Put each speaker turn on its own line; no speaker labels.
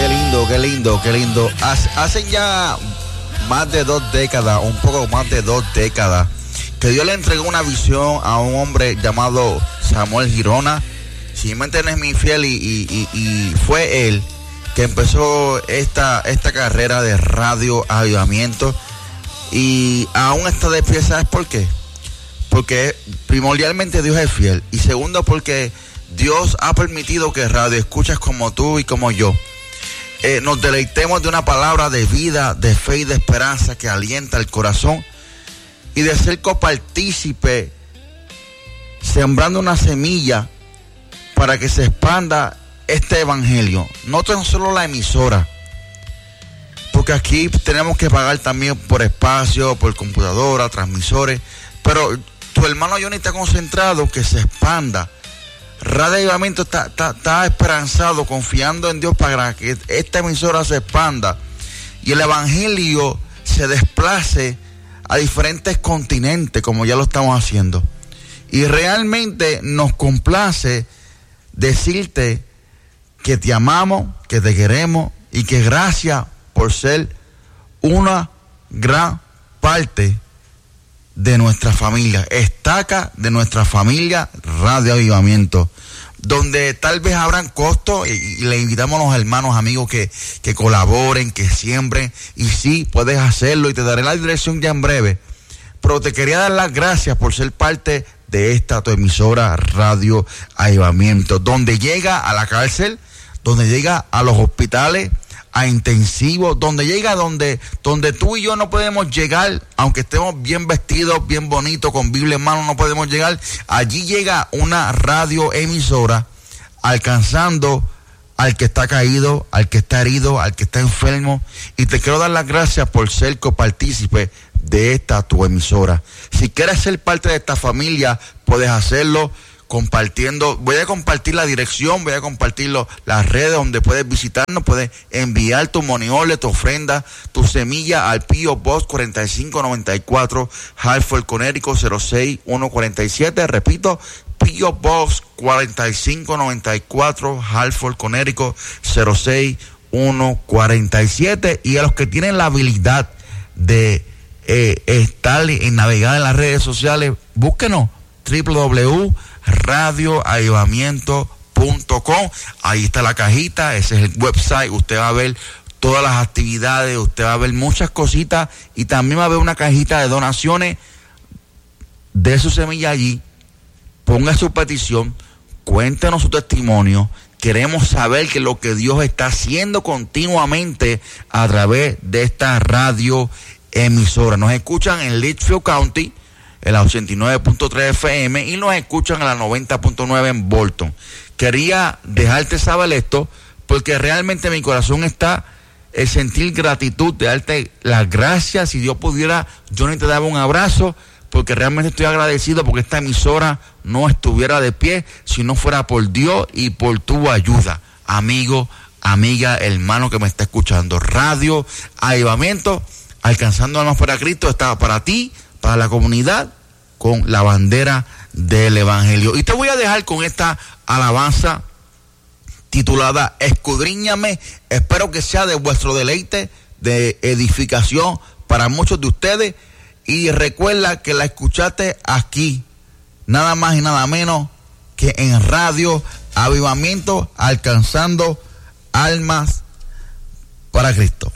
qué lindo. Hacen ya más de 2 décadas, un poco más de 2 décadas, que Dios le entregó una visión a un hombre llamado Samuel Girona. Si me entiendes, mi fiel, y fue él que empezó esta carrera de radio avivamiento, y aún está de pie. ¿Sabes por qué? Porque primordialmente Dios es fiel, y segundo porque Dios ha permitido que radio escuchas como tú y como yo nos deleitemos de una palabra de vida, de fe y de esperanza que alienta el corazón, y de ser copartícipe sembrando una semilla para que se expanda este evangelio. No tan solo la emisora, porque aquí tenemos que pagar también por espacio, por computadora, transmisores, pero tu hermano Johnny está concentrado que se expanda. Radio Avivamiento está esperanzado, confiando en Dios para que esta emisora se expanda y el evangelio se desplace a diferentes continentes, como ya lo estamos haciendo. Y realmente nos complace decirte que te amamos, que te queremos, y que gracias por ser una gran parte de nuestra familia, estaca de nuestra familia Radio Avivamiento, donde tal vez habrán costos, y le invitamos a los hermanos, amigos, que colaboren, que siembren, y sí, puedes hacerlo, y te daré la dirección ya en breve. Pero te quería dar las gracias por ser parte de esta tu emisora Radio Avivamiento, donde llega a la cárcel, donde llega a los hospitales, a intensivos, donde llega donde tú y yo no podemos llegar, aunque estemos bien vestidos, bien bonitos, con Biblia en mano, no podemos llegar. Allí llega una radio emisora alcanzando al que está caído, al que está herido, al que está enfermo. Y te quiero dar las gracias por ser copartícipe de esta tu emisora. Si quieres ser parte de esta familia, puedes hacerlo compartiendo. Voy a compartir la dirección, voy a compartir las redes donde puedes visitarnos, puedes enviar tu money order, tu ofrenda, tu semilla al P.O. Box 4594, Hartford, Connecticut 06147. Repito, P.O. Box 4594, Hartford, Connecticut 06147. Y a los que tienen la habilidad de estar y navegar en las redes sociales, búsquenos www.radioavivamiento.com. Ahí está la cajita, ese es el website. Usted va a ver todas las actividades, usted va a ver muchas cositas, y también va a ver una cajita de donaciones. De su semilla allí, ponga su petición, cuéntenos su testimonio. Queremos saber que lo que Dios está haciendo continuamente a través de esta radio emisora. Nos escuchan en Litchfield County, en la 89.3 FM, y nos escuchan en la 90.9 en Bolton. Quería dejarte saber esto, porque realmente mi corazón está el sentir gratitud, de darte las gracias. Si Dios pudiera, yo ni te daba un abrazo, porque realmente estoy agradecido, porque esta emisora no estuviera de pie si no fuera por Dios y por tu ayuda. Amigo, amiga, hermano que me está escuchando, Radio Avivamiento, alcanzando almas para Cristo, está para ti, para la comunidad, con la bandera del evangelio. Y te voy a dejar con esta alabanza titulada Escudriñame. Espero que sea de vuestro deleite, de edificación para muchos de ustedes. Y recuerda que la escuchaste aquí, nada más y nada menos que en Radio Avivamiento, alcanzando almas para Cristo.